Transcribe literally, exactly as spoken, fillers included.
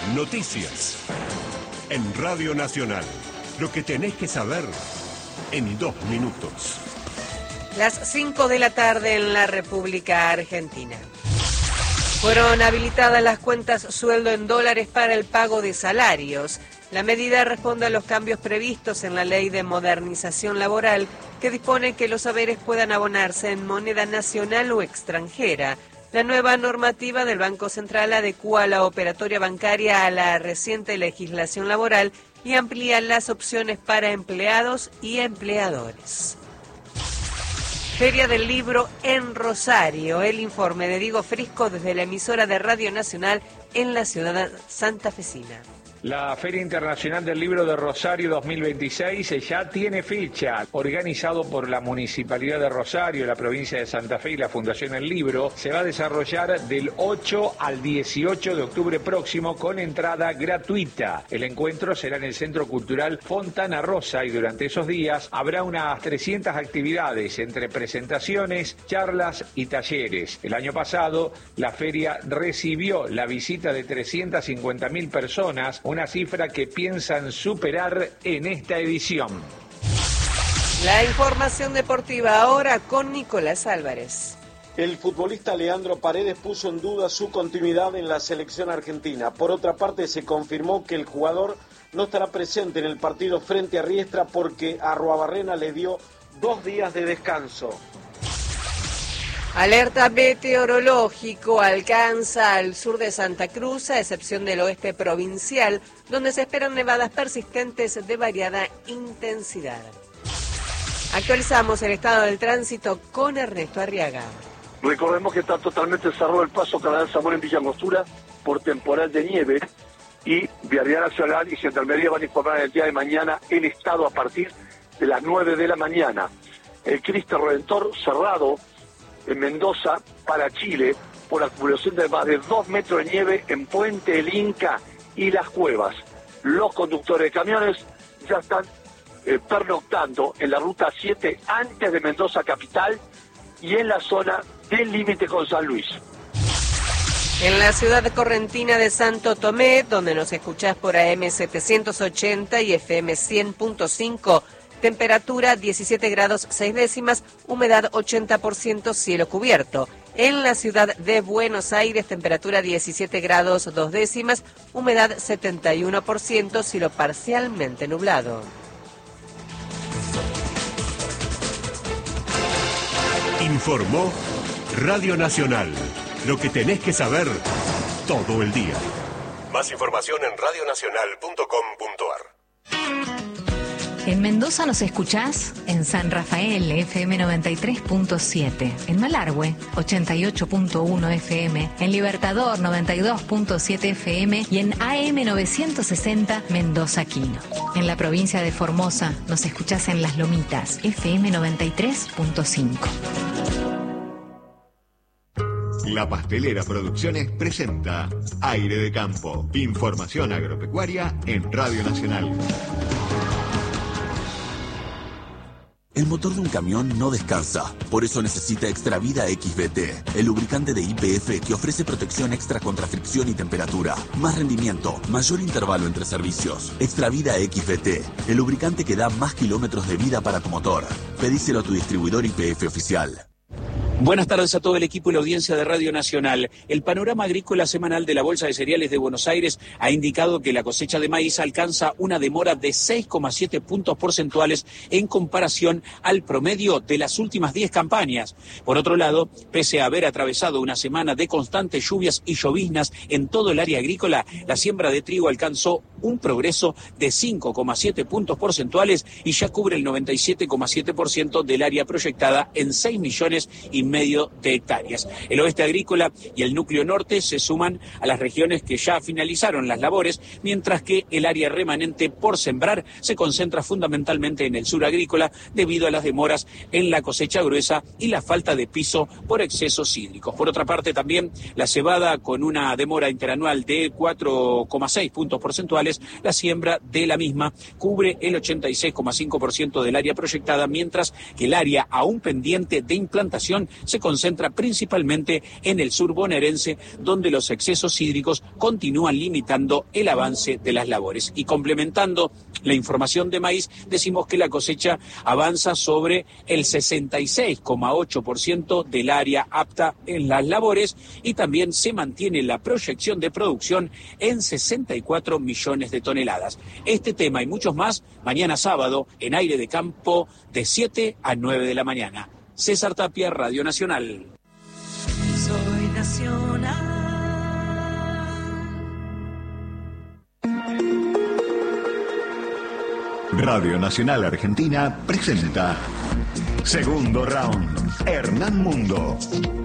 Noticias. En Radio Nacional. Lo que tenés que saber en dos minutos. Las cinco de la tarde en la República Argentina. Fueron habilitadas las cuentas sueldo en dólares para el pago de salarios. La medida responde a los cambios previstos en la Ley de Modernización Laboral, que dispone que los haberes puedan abonarse en moneda nacional o extranjera. La nueva normativa del Banco Central adecúa la operatoria bancaria a la reciente legislación laboral y amplía las opciones para empleados y empleadores. Feria del Libro en Rosario. El informe de Diego Frisco desde la emisora de Radio Nacional en la ciudad santafesina. La Feria Internacional del Libro de Rosario dos mil veintiséis ya tiene fecha. Organizado por la Municipalidad de Rosario, la provincia de Santa Fe y la Fundación El Libro, se va a desarrollar del ocho al dieciocho de octubre próximo con entrada gratuita. El encuentro será en el Centro Cultural Fontana Rosa y durante esos días habrá unas trescientas actividades entre presentaciones, charlas y talleres. El año pasado, la feria recibió la visita de trescientas cincuenta mil personas, una cifra que piensan superar en esta edición. La información deportiva ahora con Nicolás Álvarez. El futbolista Leandro Paredes puso en duda su continuidad en la selección argentina. Por otra parte, se confirmó que el jugador no estará presente en el partido frente a Riestra porque Arruabarrena le dio dos días de descanso. Alerta meteorológico alcanza al sur de Santa Cruz, a excepción del oeste provincial, donde se esperan nevadas persistentes de variada intensidad. Actualizamos el estado del tránsito con Ernesto Arriaga. Recordemos que está totalmente cerrado el paso Canal Zamora en Villa Angostura por temporal de nieve y Vialidad Nacional y Gendarmería van a informar el día de mañana el estado a partir de las nueve de la mañana. El Cristo Redentor cerrado en Mendoza para Chile por acumulación de más de dos metros de nieve en Puente El Inca y Las Cuevas. Los conductores de camiones ya están eh, pernoctando en la ruta siete antes de Mendoza capital y en la zona del límite con San Luis. En la ciudad correntina de Santo Tomé, donde nos escuchás por A M setecientos ochenta y F M cien punto cinco, temperatura diecisiete grados seis décimas, humedad ochenta por ciento, cielo cubierto. En la ciudad de Buenos Aires, temperatura diecisiete grados dos décimas, humedad setenta y uno por ciento, cielo parcialmente nublado. Informó Radio Nacional. Lo que tenés que saber todo el día. Más información en radio nacional punto com punto a r. En Mendoza nos escuchás en San Rafael, F M noventa y tres punto siete, en Malargüe, ochenta y ocho punto uno F M, en Libertador, noventa y dos punto siete F M y en A M novecientos sesenta Mendoza Quino. En la provincia de Formosa nos escuchás en Las Lomitas, F M noventa y tres punto cinco. La Pastelera Producciones presenta Aire de Campo, información agropecuaria en Radio Nacional. El motor de un camión no descansa, por eso necesita Extravida X V T, el lubricante de Y P F que ofrece protección extra contra fricción y temperatura, más rendimiento, mayor intervalo entre servicios. Extravida X V T, el lubricante que da más kilómetros de vida para tu motor. Pedíselo a tu distribuidor Y P F oficial. Buenas tardes a todo el equipo y la audiencia de Radio Nacional. El panorama agrícola semanal de la Bolsa de Cereales de Buenos Aires ha indicado que la cosecha de maíz alcanza una demora de seis coma siete puntos porcentuales en comparación al promedio de las últimas diez campañas. Por otro lado, pese a haber atravesado una semana de constantes lluvias y lloviznas en todo el área agrícola, la siembra de trigo alcanzó un progreso de cinco coma siete puntos porcentuales y ya cubre el noventa y siete coma siete por ciento del área proyectada en seis millones y medio de hectáreas. El oeste agrícola y el núcleo norte se suman a las regiones que ya finalizaron las labores, mientras que el área remanente por sembrar se concentra fundamentalmente en el sur agrícola debido a las demoras en la cosecha gruesa y la falta de piso por excesos hídricos. Por otra parte, también la cebada con una demora interanual de cuatro coma seis puntos porcentuales cereales, la siembra de la misma cubre el ochenta y seis coma cinco por ciento del área proyectada, mientras que el área aún pendiente de implantación se concentra principalmente en el sur bonaerense, donde los excesos hídricos continúan limitando el avance de las labores. Y complementando la información de maíz, decimos que la cosecha avanza sobre el sesenta y seis coma ocho por ciento del área apta en las labores y también se mantiene la proyección de producción en sesenta y cuatro millones de toneladas. Este tema y muchos más mañana sábado en Aire de Campo de siete a nueve de la mañana. César Tapia, Radio Nacional. Soy Nacional. Radio Nacional Argentina presenta Segundo Round, Hernán Mundo.